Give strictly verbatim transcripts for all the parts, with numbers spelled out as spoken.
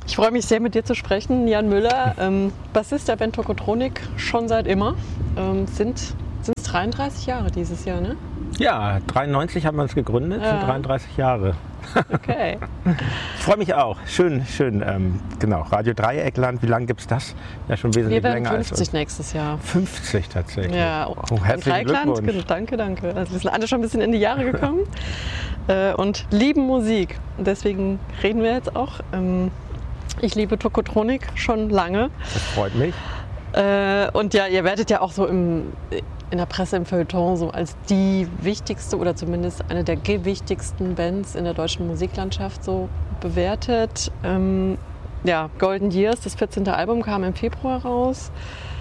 Ich freue mich sehr, mit dir zu sprechen. Jan Müller, ähm, Bassist der Band Tokotronik, schon seit immer. Ähm, sind es dreiunddreißig Jahre dieses Jahr, ne? Ja, dreiundneunzig haben wir uns gegründet, Ja. sind dreiunddreißig Jahre. Okay. Ich freue mich auch. Schön, schön. Ähm, genau, Radio Dreieckland, wie lange gibt es das? Ja, schon wesentlich Wir werden länger fünfzig als uns. nächstes Jahr. fünfzig tatsächlich. Ja, Oh, herzlichen Dreieckland, Glückwunsch. danke, danke. Also wir sind alle schon ein bisschen in die Jahre gekommen äh, und lieben Musik. Und deswegen reden wir jetzt auch. Ähm, ich liebe Tokotronik schon lange. Das freut mich. Äh, und ja, ihr werdet ja auch so im, in der Presse, im Feuilleton so als die wichtigste oder zumindest eine der gewichtigsten Bands in der deutschen Musiklandschaft so bewertet. Ähm, ja, Golden Years, das vierzehnte Album, kam im Februar raus.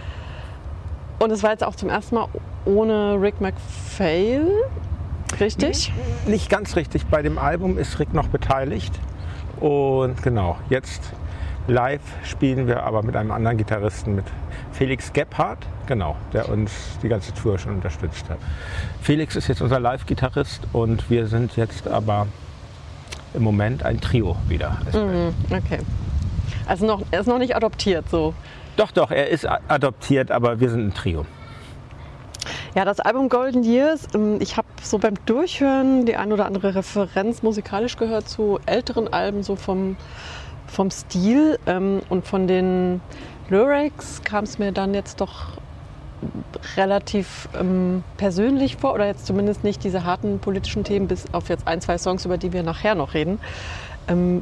Und es war jetzt auch zum ersten Mal ohne Rick MacPhail, richtig? Nicht ganz richtig. Bei dem Album ist Rick noch beteiligt. Und genau, jetzt live spielen wir aber mit einem anderen Gitarristen, mit Felix Gebhardt, genau, der uns die ganze Tour schon unterstützt hat. Felix ist jetzt unser Live-Gitarrist und wir sind jetzt aber im Moment ein Trio wieder. Mhm, okay. Also noch, er ist noch nicht adoptiert so. Doch, doch, er ist a- adoptiert, aber wir sind ein Trio. Ja, das Album Golden Years, ähm, ich habe so beim Durchhören die ein oder andere Referenz musikalisch gehört zu älteren Alben, so vom, vom Stil ähm, und von den Lyrics kam es mir dann jetzt doch relativ ähm, persönlich vor, oder jetzt zumindest nicht diese harten politischen Themen, bis auf jetzt ein, zwei Songs, über die wir nachher noch reden. Ähm,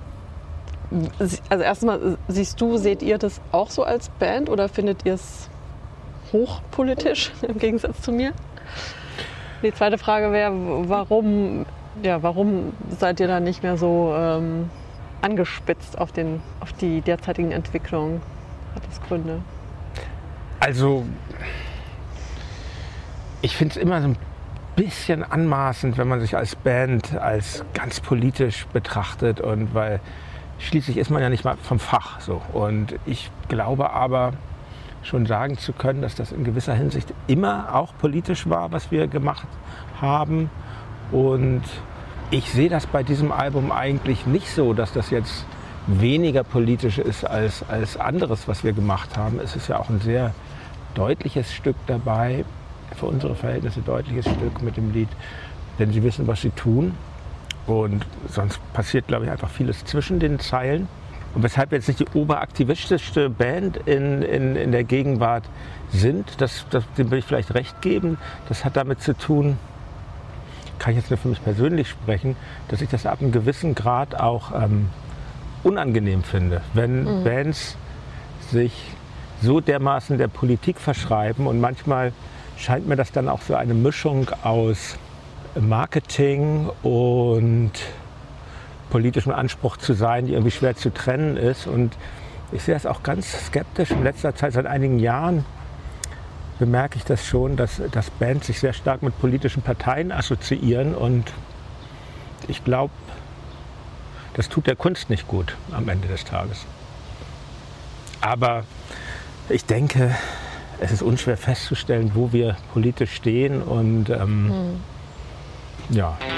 also erstmal, siehst du, seht ihr das auch so als Band oder findet ihr es hochpolitisch im Gegensatz zu mir? Die zweite Frage wäre, warum, ja, warum seid ihr da nicht mehr so ähm, angespitzt auf, den, auf die derzeitigen Entwicklungen? Hat das Gründe? Also, ich finde es immer so ein bisschen anmaßend, wenn man sich als Band als ganz politisch betrachtet, und weil schließlich ist man ja nicht mal vom Fach so. Und ich glaube aber schon sagen zu können, dass das in gewisser Hinsicht immer auch politisch war, was wir gemacht haben. Und ich sehe das bei diesem Album eigentlich nicht so, dass das jetzt weniger politisch ist als, als anderes, was wir gemacht haben. Es ist ja auch ein sehr deutliches Stück dabei, für unsere Verhältnisse deutliches Stück mit dem Lied, denn sie wissen, was sie tun. Und sonst passiert, glaube ich, einfach vieles zwischen den Zeilen. Und weshalb wir jetzt nicht die oberaktivistischste Band in, in, in der Gegenwart sind, das, das, dem will ich vielleicht recht geben. Das hat damit zu tun, kann ich jetzt nur für mich persönlich sprechen, dass ich das ab einem gewissen Grad auch ähm, unangenehm finde, wenn mhm. Bands sich so dermaßen der Politik verschreiben, und manchmal scheint mir das dann auch so eine Mischung aus Marketing und politischem Anspruch zu sein, die irgendwie schwer zu trennen ist. Und ich sehe das auch ganz skeptisch. In letzter Zeit, seit einigen Jahren, bemerke ich das schon, dass, dass Bands sich sehr stark mit politischen Parteien assoziieren, und ich glaube, das tut der Kunst nicht gut am Ende des Tages. Aber ich denke, es ist unschwer festzustellen, wo wir politisch stehen, und ähm, hm. ja.